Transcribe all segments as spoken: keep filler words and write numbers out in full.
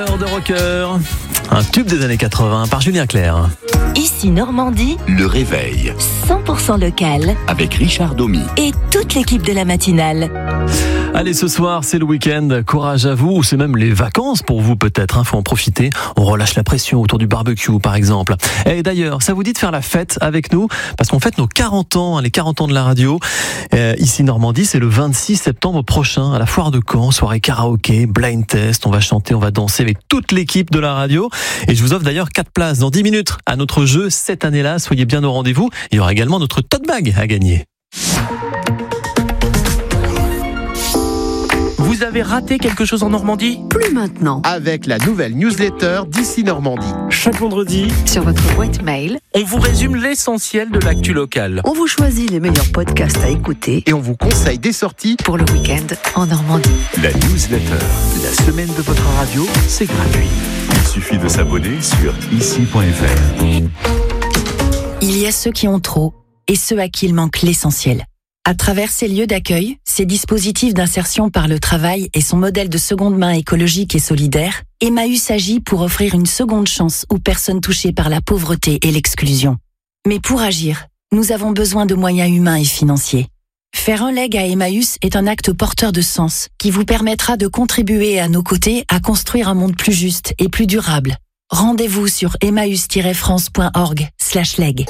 Heure de rocker, un tube des années quatre-vingts par Julien Clerc. Ici Normandie, Le Réveil, cent pour cent local avec Richard Domy. et toute l'équipe de la matinale. Allez, ce soir, c'est le week-end. Courage à vous, ou c'est même les vacances pour vous peut-être. Hein, faut en profiter. On relâche la pression autour du barbecue, par exemple. Et d'ailleurs, ça vous dit de faire la fête avec nous, parce qu'on fête nos quarante ans, hein, les quarante ans de la radio. Euh, ici Normandie, c'est le vingt-six septembre prochain, à la Foire de Caen, soirée karaoké, blind test. On va chanter, on va danser avec toute l'équipe de la radio. Et je vous offre d'ailleurs quatre places dans dix minutes à notre jeu cette année-là. Soyez bien au rendez-vous. Il y aura également notre tote bag à gagner. Vous avez raté quelque chose en Normandie ? Plus maintenant. Avec la nouvelle newsletter d'ici Normandie. Chaque vendredi, Sur votre boîte mail, on vous résume l'essentiel de l'actu locale. on vous choisit les meilleurs podcasts à écouter Et on vous conseille des sorties. pour le week-end en Normandie. La newsletter, la semaine de votre radio, c'est gratuit. Il suffit de s'abonner sur ici point f r. Il y a ceux qui ont trop et ceux à qui il manque l'essentiel. À travers ces lieux d'accueil, ces dispositifs d'insertion par le travail et son modèle de seconde main écologique et solidaire, Emmaüs agit pour offrir une seconde chance aux personnes touchées par la pauvreté et l'exclusion. Mais pour agir, nous avons besoin de moyens humains et financiers. Faire un leg à Emmaüs est un acte porteur de sens qui vous permettra de contribuer à nos côtés à construire un monde plus juste et plus durable. Rendez-vous sur emmaüs tiret france point org slash leg.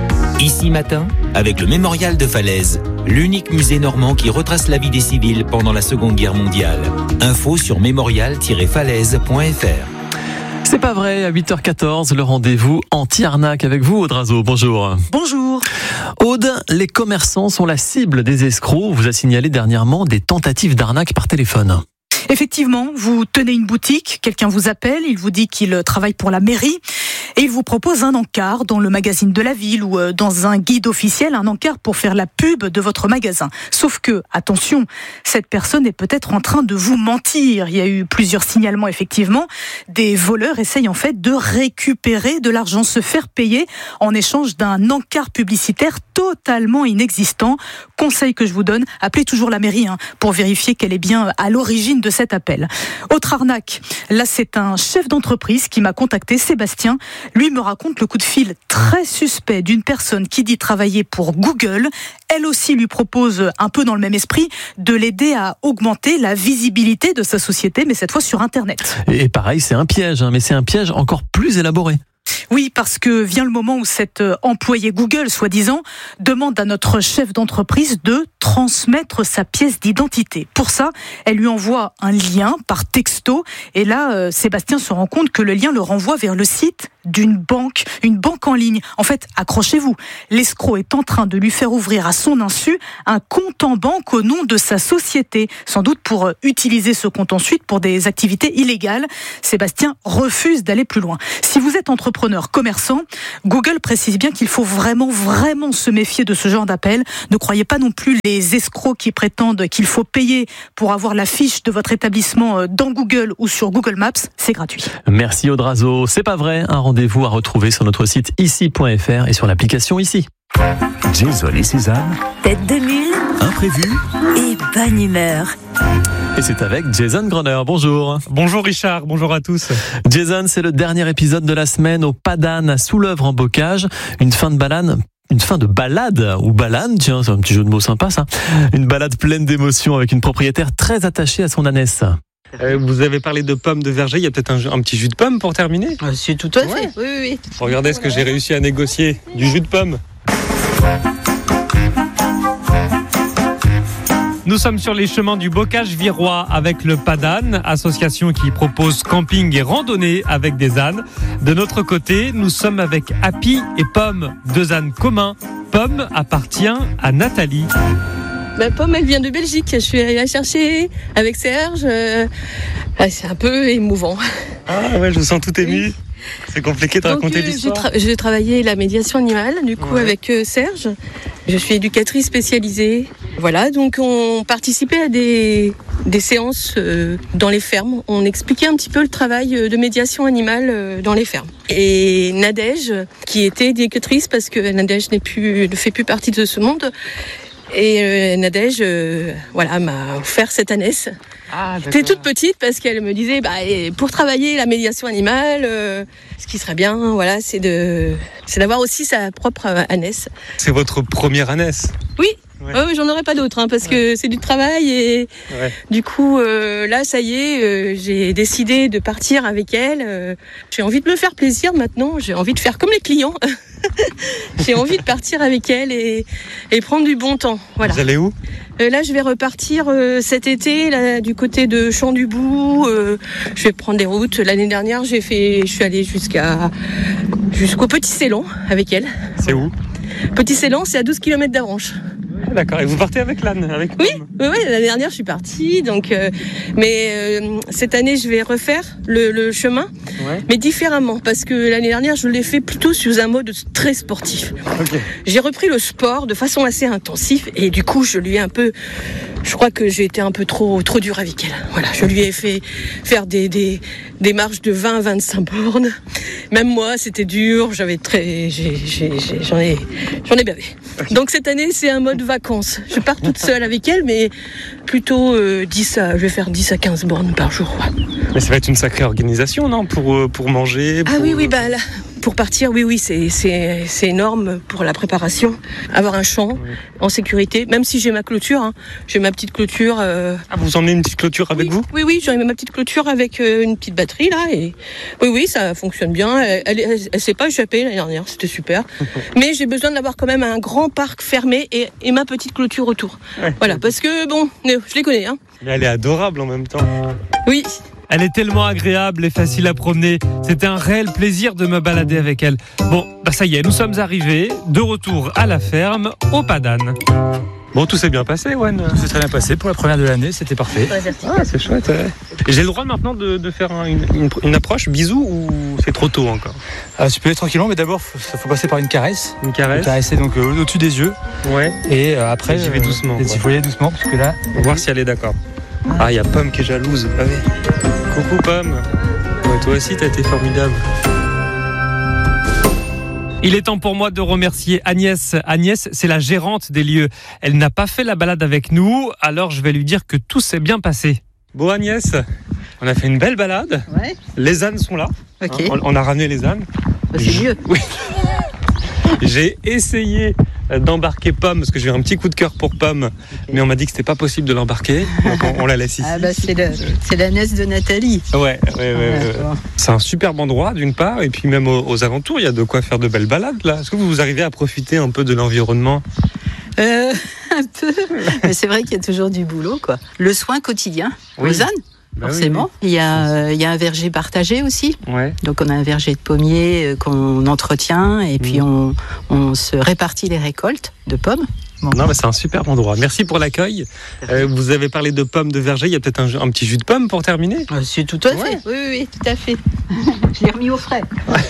Ici matin, avec le Mémorial de Falaise, l'unique musée normand qui retrace la vie des civils pendant la Seconde Guerre mondiale. Info sur mémorial tiret falaise point f r. C'est pas vrai, à huit heures quatorze, le rendez-vous anti-arnaque avec vous, Aude Razo. Bonjour. Bonjour. Aude, les commerçants sont la cible des escrocs. On vous a signalé dernièrement des tentatives d'arnaque par téléphone. Effectivement, vous tenez une boutique, quelqu'un vous appelle, il vous dit qu'il travaille pour la mairie et il vous propose un encart dans le magazine de la ville ou dans un guide officiel, un encart pour faire la pub de votre magasin. Sauf que, attention, cette personne est peut-être en train de vous mentir. Il y a eu plusieurs signalements, effectivement. Des voleurs essayent en fait de récupérer de l'argent, se faire payer en échange d'un encart publicitaire totalement inexistant. Conseil que je vous donne, appelez toujours la mairie hein, pour vérifier qu'elle est bien à l'origine de cet appel. Autre arnaque, là c'est un chef d'entreprise qui m'a contacté, Sébastien. Lui me raconte le coup de fil très suspect d'une personne qui dit travailler pour Google. Elle aussi lui propose, un peu dans le même esprit, de l'aider à augmenter la visibilité de sa société, mais cette fois sur Internet. Et pareil, c'est un piège, hein, mais c'est un piège encore plus élaboré. Oui, parce que vient le moment où cet employé Google, soi-disant, demande à notre chef d'entreprise de transmettre sa pièce d'identité. Pour ça, elle lui envoie un lien par texto. Et là, euh, Sébastien se rend compte que le lien le renvoie vers le site d'une banque, une banque en ligne. En fait, accrochez-vous, l'escroc est en train de lui faire ouvrir à son insu un compte en banque au nom de sa société, sans doute pour utiliser ce compte ensuite pour des activités illégales. Sébastien refuse d'aller plus loin. Si vous êtes entrepreneur, commerçant, Google précise bien qu'il faut vraiment, vraiment se méfier de ce genre d'appel. Ne croyez pas non plus les escrocs qui prétendent qu'il faut payer pour avoir la fiche de votre établissement dans Google ou sur Google Maps. C'est gratuit. Merci Aude Razo. C'est pas vrai, un rendez-vous à retrouver sur notre site ici point f r et sur l'application Ici. Jason et Suzanne, Tête de mule imprévu. et bonne humeur. Et c'est avec Jason Groner. Bonjour. Bonjour Richard, bonjour à tous. Jason, c'est le dernier épisode de la semaine au Padane à Soulœuvre en Bocage. Une fin de balade. Une fin de balade, ou balade, tiens, c'est un petit jeu de mots sympa ça. Une balade pleine d'émotions avec une propriétaire très attachée à son ânesse. Euh, vous avez parlé de pommes de verger, il y a peut-être un, un petit jus de pomme pour terminer ? C'est tout à fait, Ouais. oui, oui, oui. Regardez ce que j'ai réussi à négocier, du jus de pomme. Nous sommes sur les chemins du Bocage virois avec le Padane, association qui propose camping et randonnée avec des ânes. De notre côté, nous sommes avec Happy et Pomme, deux ânes communs. Pomme appartient à Nathalie. Ma pomme, elle vient de Belgique. Je suis allée la chercher avec Serge. Euh, c'est un peu émouvant. Ah ouais, je vous sens tout ému. C'est compliqué de Donc, raconter euh, l'histoire. J'ai, tra- j'ai travaillé la médiation animale, du coup, Ouais. avec euh, Serge. Je suis éducatrice spécialisée. Voilà, donc on participait à des, des séances euh, dans les fermes. On expliquait un petit peu le travail euh, de médiation animale euh, dans les fermes. Et Nadège, qui était éducatrice, parce que Nadège n'est plus, ne fait plus partie de ce monde, Et euh, Nadège, euh, voilà, m'a offert cette ânesse. Ah, J'étais toute petite parce qu'elle me disait, bah, pour travailler la médiation animale, euh, ce qui serait bien, voilà, c'est de, c'est d'avoir aussi sa propre ânesse. C'est votre première ânesse? Oui. Ouais. Oh, j'en aurais pas d'autres, hein, parce ouais. que c'est du travail et ouais. du coup, euh, là, ça y est, euh, j'ai décidé de partir avec elle. Euh, j'ai envie de me faire plaisir maintenant. J'ai envie de faire comme les clients. J'ai envie de partir avec elle et, et prendre du bon temps. Voilà. Vous allez où? euh, Là, je vais repartir euh, cet été, là, du côté de Champs-du-Bout. Euh, je vais prendre des routes. L'année dernière, j'ai fait, je suis allée jusqu'à jusqu'au Petit Ceylan avec elle. C'est où? Petit Ceylan, c'est à douze kilomètres d'Avranches. D'accord, et vous partez avec l'âne, avec Oui, oui, oui, l'année dernière je suis partie, donc, euh, mais euh, cette année je vais refaire le, le chemin, ouais. mais différemment, parce que l'année dernière je l'ai fait plutôt sous un mode très sportif. Okay. J'ai repris le sport de façon assez intensive et du coup je lui ai un peu, je crois que j'ai été un peu trop, trop dur avec elle. Voilà, je lui ai fait faire des, des, des marches de vingt à vingt-cinq bornes. Même moi c'était dur, j'avais très, j'ai, j'ai, j'ai, j'en ai, j'en ai bavé. Donc cette année c'est un mode vacances. Je pars toute seule avec elle, mais plutôt euh, dix à, je vais faire dix à quinze bornes par jour. Ouais. Mais ça va être une sacrée organisation, non, pour, euh, pour manger pour... Ah oui, oui, bah là, pour partir, oui, oui, c'est, c'est, c'est énorme pour la préparation. Avoir un champ oui. en sécurité, même si j'ai ma clôture, hein, j'ai ma petite clôture. Euh... Ah, vous emmenez une petite clôture avec oui, vous? Oui, oui, j'ai ma petite clôture avec euh, une petite batterie là, et oui, oui, ça fonctionne bien. Elle, elle, elle, elle s'est pas échappée l'année dernière, c'était super. Mais j'ai besoin d'avoir quand même un grand parc fermé et, et ma petite clôture autour. Ouais. Voilà, parce que bon, je les connais. Hein. Mais elle est adorable en même temps. Oui. Elle est tellement agréable et facile à promener. C'était un réel plaisir de me balader avec elle. Bon, bah ça y est, nous sommes arrivés, de retour à la ferme, au pas d'âne. Bon, tout s'est bien passé, Wen. Tout s'est très bien passé. Pour la première de l'année, c'était parfait. Ah, c'est chouette. Ouais. J'ai le droit maintenant de, de faire un, une, une, une approche bisou ou c'est trop tôt encore? Ah, tu peux aller tranquillement, mais d'abord, il faut passer par une caresse. Une caresse. Caresser donc euh, au-dessus des yeux. Ouais. Et euh, après, j'y vais doucement. Il faut y aller doucement, parce que là. On va voir si elle est d'accord. Ah, il y a Pomme qui est jalouse. Ah oui. Coucou Pomme. Ouais, toi aussi, t'as été formidable. Il est temps pour moi de remercier Agnès. Agnès, c'est la gérante des lieux. Elle n'a pas fait la balade avec nous, alors je vais lui dire que tout s'est bien passé. Bon Agnès, on a fait une belle balade. Ouais. Les ânes sont là. Ok. Hein, on, on a ramené les ânes. Bah, c'est je... mieux. Oui. J'ai essayé d'embarquer Pomme parce que j'ai eu un petit coup de cœur pour Pomme, okay. mais on m'a dit que c'était pas possible de l'embarquer, donc on, on la laisse ici. Ah bah c'est, le, c'est la nièce de Nathalie. Ouais, ouais, ouais. ouais, ouais. C'est un superbe endroit d'une part, et puis même aux, aux alentours, il y a de quoi faire de belles balades là. Est-ce que vous arrivez à profiter un peu de l'environnement? euh, Un peu, mais c'est vrai qu'il y a toujours du boulot, quoi. Le soin quotidien oui. aux ânes. Bah forcément. Oui. Il y a, euh, il y a un verger partagé aussi. Ouais. Donc on a un verger de pommiers euh, qu'on entretient et puis mmh. on, on se répartit les récoltes de pommes. Bon. Non, mais c'est un super endroit. Merci pour l'accueil. Euh, vous avez parlé de pommes de verger. Il y a peut-être un, un petit jus de pomme pour terminer? euh, C'est tout à fait. Ouais. Oui, oui, oui, tout à fait. Je l'ai remis au frais.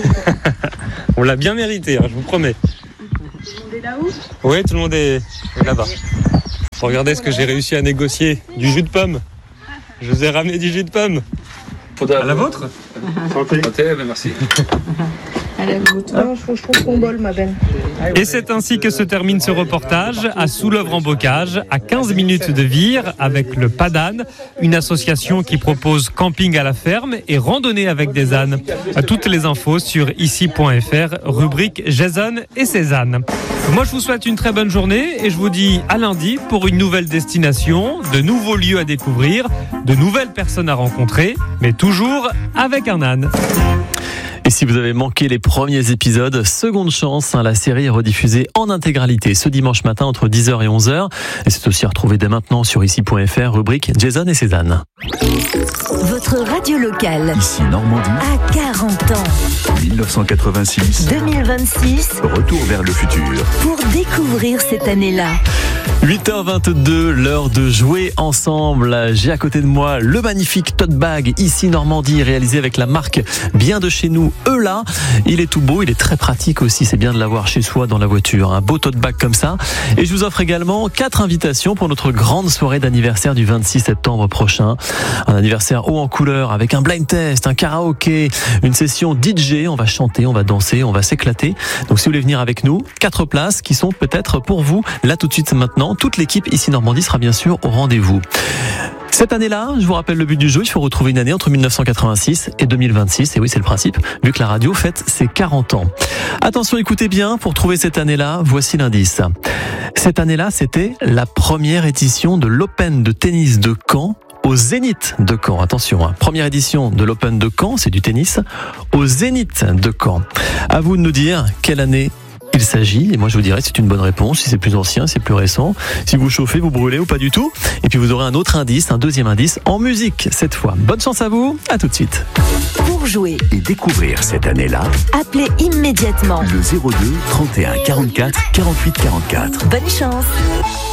On l'a bien mérité, hein, je vous promets. Tout le monde est là-haut? Oui, tout le monde est là-bas. Regardez ce que j'ai réussi à négocier. Du jus de pomme. Je vous ai ramené du jus de pomme. À la vôtre? Santé. Santé, merci. À la vôtre. Ah, je, je trouve qu'on bol, ma belle. Et c'est ainsi que se termine ce reportage à Soulœuvre-en-Bocage, à quinze minutes de Vire, avec le Pas d'âne, une association qui propose camping à la ferme et randonnée avec des ânes. Toutes les infos sur ici point f r, rubrique Jason et ses ânes. Moi, je vous souhaite une très bonne journée et je vous dis à lundi pour une nouvelle destination, de nouveaux lieux à découvrir, de nouvelles personnes à rencontrer, mais toujours avec un âne. Et si vous avez manqué les premiers épisodes, seconde chance, hein, la série est rediffusée en intégralité ce dimanche matin entre dix heures et onze heures. Et c'est aussi à retrouver dès maintenant sur ici point f r, rubrique Jason et ses ânes. Votre radio locale. Ici Normandie. À quarante ans. dix-neuf cent quatre-vingt-six. deux mille vingt-six. Retour vers le futur. Pour découvrir cette année-là. huit heures vingt-deux, l'heure de jouer ensemble. J'ai à côté de moi le magnifique tote bag Ici Normandie, réalisé avec la marque Bien de chez nous E-là. Il est tout beau, il est très pratique aussi. C'est bien de l'avoir chez soi dans la voiture. Un beau tote bag comme ça. Et je vous offre également quatre invitations pour notre grande soirée d'anniversaire du vingt-six septembre prochain. Un anniversaire haut en couleur avec un blind test, un karaoké, une session D J. On va chanter, on va danser, on va s'éclater. Donc si vous voulez venir avec nous, quatre places qui sont peut-être pour vous là tout de suite maintenant. Toute l'équipe ici Normandie sera bien sûr au rendez-vous. Cette année-là, je vous rappelle le but du jeu, il faut retrouver une année entre mille neuf cent quatre-vingt-six et deux mille vingt-six. Et oui, c'est le principe, vu que la radio fête ses quarante ans. Attention, écoutez bien, pour trouver cette année-là, voici l'indice. Cette année-là, c'était la première édition de l'Open de tennis de Caen au Zénith de Caen. Attention, hein. Première édition de l'Open de Caen, c'est du tennis, au Zénith de Caen. À vous de nous dire quelle année il s'agit, et moi je vous dirai si c'est une bonne réponse, si c'est plus ancien, si c'est plus récent, si vous chauffez, vous brûlez ou pas du tout. Et puis vous aurez un autre indice, un deuxième indice, en musique cette fois. Bonne chance à vous, à tout de suite. Pour jouer Et découvrir cette année-là, appelez immédiatement. le zéro deux trente et un quarante-quatre quarante-huit quarante-quatre. Bonne chance.